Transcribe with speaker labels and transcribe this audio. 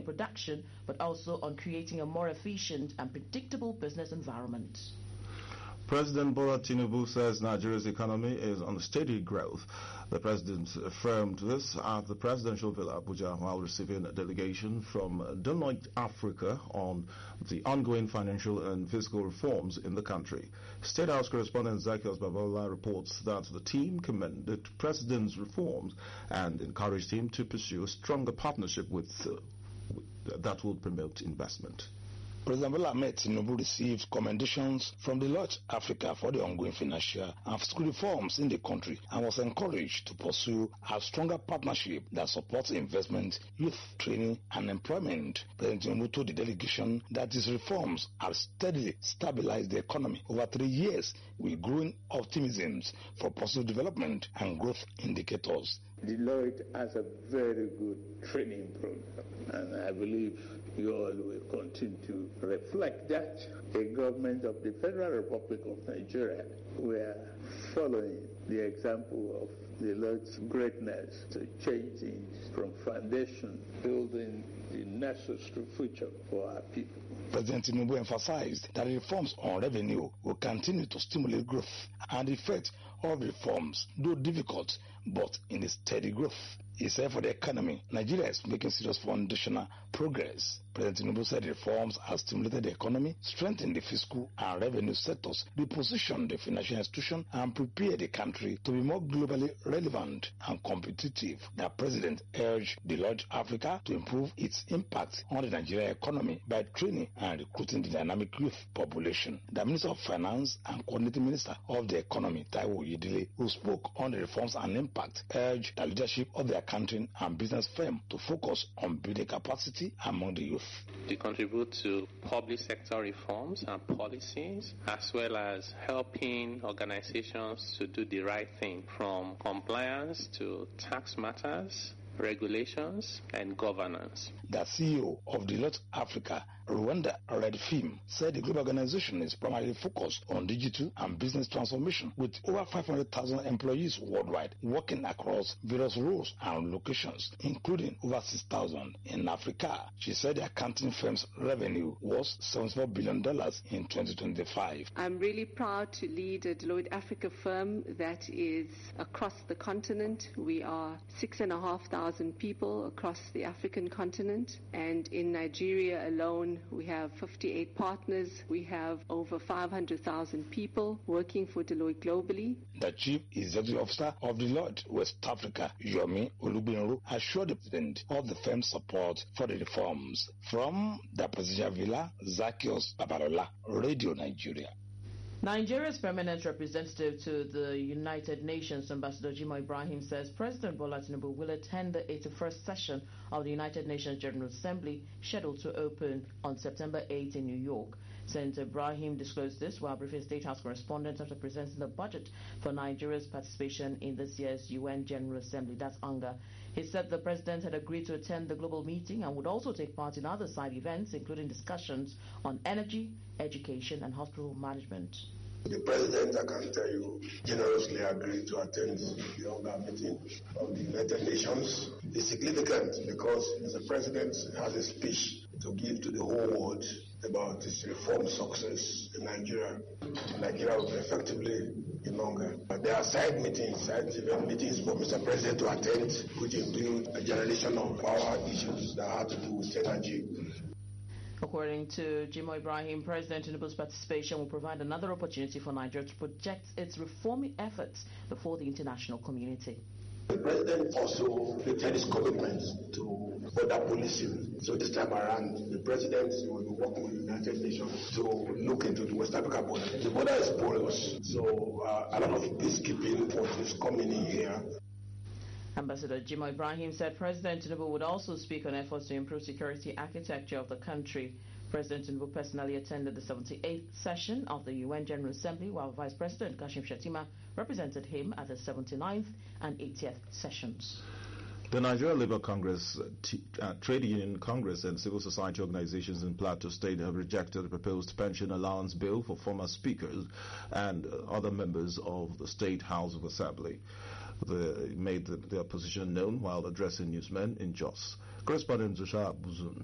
Speaker 1: production, but also on creating a more efficient and predictable business environment.
Speaker 2: President Bola Tinubu says Nigeria's economy is on steady growth. The president affirmed this at the presidential villa Abuja while receiving a delegation from Deloitte Africa on the ongoing financial and fiscal reforms in the country. State House correspondent Zacchaeus Babola reports that the team commended the president's reforms and encouraged him to pursue a stronger partnership that will promote investment.
Speaker 3: President Bola Tinubu received commendations from Deloitte Africa for the ongoing financial and fiscal reforms in the country and was encouraged to pursue a stronger partnership that supports investment, youth training and employment. President Tinubu told the delegation that these reforms have steadily stabilized the economy over 3 years with growing optimism for positive development and growth indicators.
Speaker 4: Deloitte has a very good training program, and I believe you all will continue to reflect that. The government of the Federal Republic of Nigeria, we are following the example of Deloitte's greatness to change things from foundation, building the necessary future for our people.
Speaker 3: President Tinubu emphasized that reforms on revenue will continue to stimulate growth, and the effect of reforms, though difficult, but in a steady growth. He said for the economy, Nigeria is making serious foundational progress. President Tinubu said reforms have stimulated the economy, strengthened the fiscal and revenue sectors, repositioned the financial institution, and prepared the country to be more globally relevant and competitive. The president urged Deloitte Africa to improve its impact on the Nigerian economy by training and recruiting the dynamic youth population. The Minister of Finance and Coordinating Minister of the Economy, Taiwo Oyedele, who spoke on the reforms and impact, urged the leadership of the accounting and business firm to focus on building capacity among the youth.
Speaker 5: To contribute to public sector reforms and policies, as well as helping organizations to do the right thing, from compliance to tax matters, regulations, and governance.
Speaker 3: The CEO of Deloitte Africa, Rwanda Redfim, said the global organization is primarily focused on digital and business transformation, with over 500,000 employees worldwide working across various roles and locations, including over 6,000 in Africa. She said the accounting firm's revenue was $74 billion in 2025.
Speaker 6: I'm really proud to lead a Deloitte Africa firm that is across the continent. We are 6,500 people across the African continent, and in Nigeria alone we have 58 partners. We have over 500,000 people working for Deloitte globally.
Speaker 3: The Chief Executive Officer of Deloitte West Africa, Yomi Olugbinru, assured the president of the firm's support for the reforms. From the Presidential Villa, Zacchaeus Babarola, Radio Nigeria.
Speaker 1: Nigeria's permanent representative to the United Nations, Ambassador Jimoh Ibrahim, says President Bola Tinubu will attend the 81st session of the United Nations General Assembly, scheduled to open on September 8 in New York. Senator Ibrahim disclosed this while briefing State House correspondents after presenting the budget for Nigeria's participation in this year's UN General Assembly. That's UNGA. He said the president had agreed to attend the global meeting and would also take part in other side events, including discussions on energy, education, and hospital management.
Speaker 7: The president, I can tell you, generously agreed to attend the UNGA meeting of the United Nations. It's significant because the president has a speech to give to the whole world about his reform success in Nigeria. Nigeria will be effectively in UNGA. There are side meetings, side event meetings for Mr. President to attend, which include a generation of power issues that have to do with energy.
Speaker 1: According to Jimoh Ibrahim, President Tinubu's participation will provide another opportunity for Nigeria to project its reforming efforts before the international community.
Speaker 7: The president also repeated his commitment to border policing. So this time around, the president will be working with the United Nations to look into the West Africa border. The border is porous, so a lot of peacekeeping forces coming in here.
Speaker 1: Ambassador Jimoh Ibrahim said President Tinubu would also speak on efforts to improve security architecture of the country. President Tinubu personally attended the 78th session of the UN General Assembly, while Vice President Kashim Shettima represented him at the 79th and 80th sessions.
Speaker 2: The Nigeria Labour Congress, Trade Union Congress and civil society organizations in Plateau State have rejected the proposed pension allowance bill for former speakers and other members of the State House of Assembly. They made their position known while addressing newsmen in Jos. Correspondent Zusha Buzun